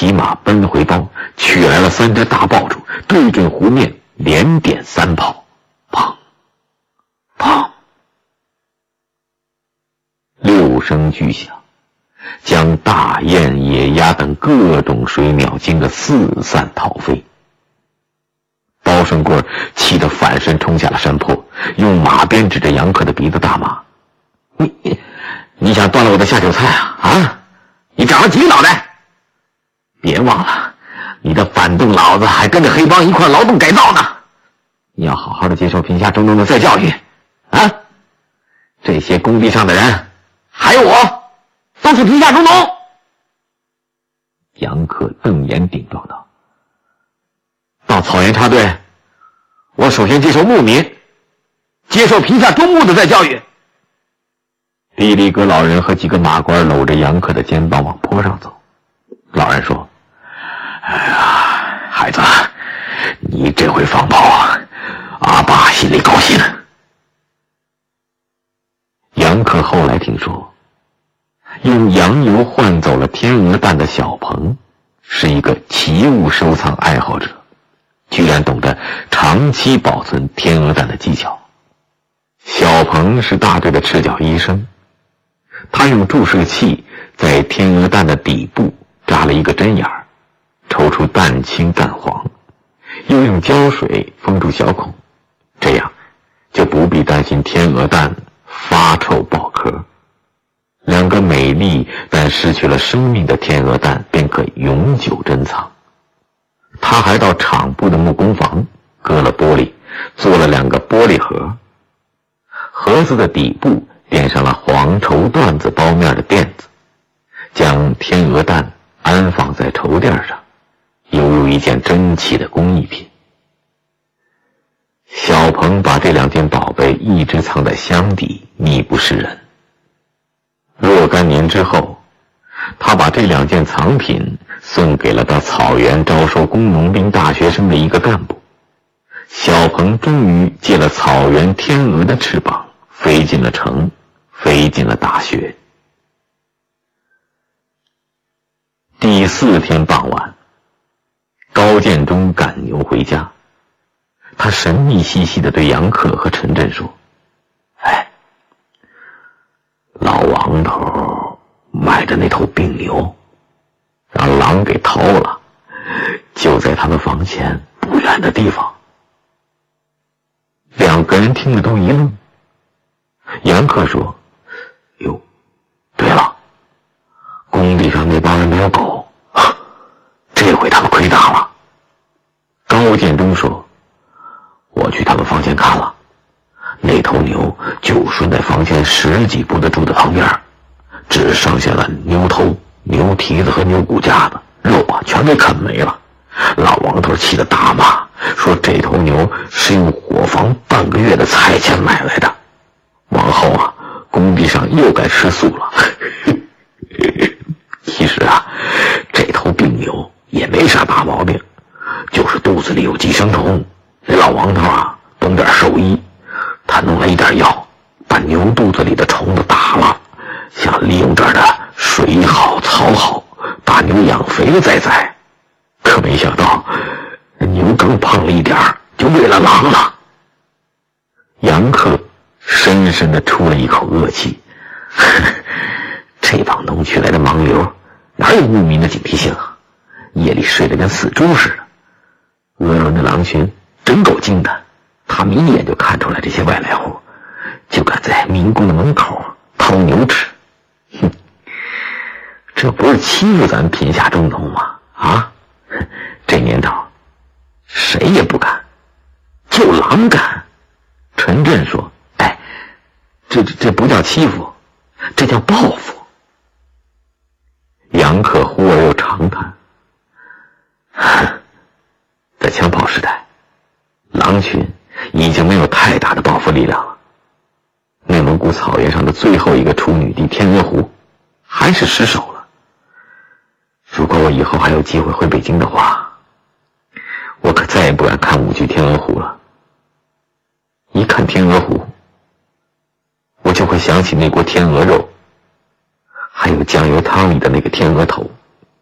骑马奔回包，取来了3只大爆竹，对准湖面连点3炮，砰砰，6声巨响，将大雁、野鸭等各种水鸟惊得四散逃飞。包胜贵气得反身冲下了山坡，用马鞭指着杨克的鼻子大骂：你想断了我的下酒菜啊？你长了几个脑袋？别忘了，你的反动老子还跟着黑帮一块劳动改造呢！你要好好的接受贫下中农的再教育啊！这些工地上的人，还有我，都是贫下中农。杨克瞪眼顶撞道：到草原插队，我首先接受牧民，接受贫下中牧的再教育。地利阁老人和几个马官搂着杨克的肩膀往坡上走。老人说：哎呀，孩子，你这回放炮啊，阿爸心里高兴。杨克后来听说，用羊油换走了天鹅蛋的小鹏是一个奇物收藏爱好者，居然懂得长期保存天鹅蛋的技巧。小鹏是大队的赤脚医生，他用注射器在天鹅蛋的底部扎了一个针眼儿，抽出蛋清蛋黄，又用胶水封住小孔，这样就不必担心天鹅蛋发臭爆壳。2个美丽但失去了生命的天鹅蛋便可永久珍藏。他还到厂部的木工房割了玻璃，做了2个玻璃盒，盒子的底部垫上了黄绸缎子包面的垫子，将天鹅蛋安放在绸垫上，犹如一件珍奇的工艺品。小鹏把这2件宝贝一直藏在箱底，秘不示人。若干年之后，他把这2件藏品送给了到草原招收工农兵大学生的一个干部。小鹏终于借了草原天鹅的翅膀，飞进了城，飞进了大学。第4天傍晚，高建中赶牛回家，他神秘兮兮地对杨克和陈震说：老王头买的那头病牛让狼给偷了，就在他们房前不远的地方。2个人听了都一愣。杨克说：哟，对了，工地上那帮人没有狗，这回他们亏大了。高建中说：我去他们房前看了，那头牛就顺在房前10几步的柱子旁边，只剩下了牛头、牛蹄子和牛骨架子，肉全被啃没了。老王头气得大骂，说这头牛是用伙房半个月的菜钱买来的，往后工地上又该吃素了。其实这头病牛也没啥大毛病，就是肚子里有寄生虫。这老王头懂点兽医，他弄了一点药，把牛肚子里的虫子打了，想利用这儿的水好草好，把牛养肥了再宰。可没想到牛刚胖了一点就喂了狼了。杨克深深地出了一口恶气，这帮农区来的盲流哪有牧民的警惕性啊？夜里睡得跟死猪似的。俄伦的狼群真够精的，他们一眼就看出来这些外来户，就敢在民工的门口掏牛吃。这不是欺负咱贫下中农吗？这年头谁也不敢，就狼敢。陈震说：这不叫欺负，这叫报复。杨克忽而又长叹，在枪炮时代，狼群已经没有太大的报复力量了。内蒙古草原上的最后一个处女地天鹅湖还是失守了。如果我以后还有机会回北京的话，我可再也不敢看5句天鹅湖了。一看天鹅湖，我就会想起那锅天鹅肉，还有酱油汤里的那个天鹅头。